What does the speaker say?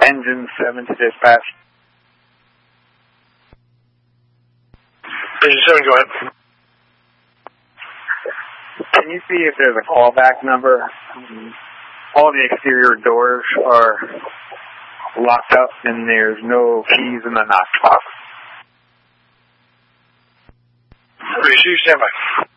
Engine 7 to dispatch. Engine 7, go ahead. Can you see if there's a callback number? All the exterior doors are locked up and there's no keys in the knock box. Okay, so you stand by.